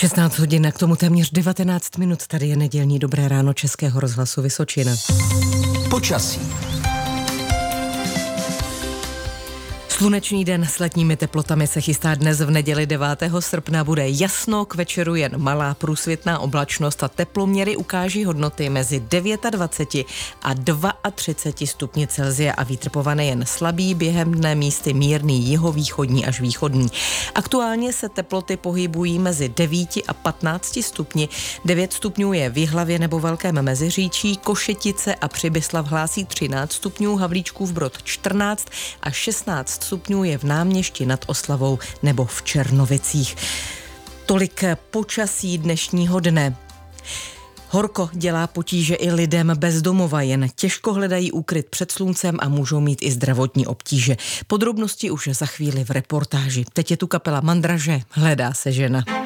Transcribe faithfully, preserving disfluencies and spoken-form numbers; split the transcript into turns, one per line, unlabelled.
šestnáct hodin, k tomu téměř devatenáct minut. Tady je nedělní Dobré ráno Českého rozhlasu Vysočina.
Počasí.
Slunečný den s letními teplotami se chystá dnes v neděli devátého srpna. Bude jasno, k večeru jen malá průsvitná oblačnost a teploměry ukáží hodnoty mezi dvacet devět a třicet dva stupni Celsia a vítr povane jen slabý, během dne místy mírný jihovýchodní až východní. Aktuálně se teploty pohybují mezi devíti a patnácti stupni. devět stupňů je v Jihlavě nebo Velkém Meziříčí, Košetice a Přibyslav hlásí třináct stupňů, Havlíčkův Brod čtrnáct a šestnáct stupňů je v Náměšti nad Oslavou nebo v Černovicích. Tolik počasí dnešního dne. Horko dělá potíže i lidem bez domova, jen těžko hledají úkryt před sluncem a můžou mít i zdravotní obtíže. Podrobnosti už za chvíli v reportáži. Teď je tu kapela Mandraže, Hledá se žena.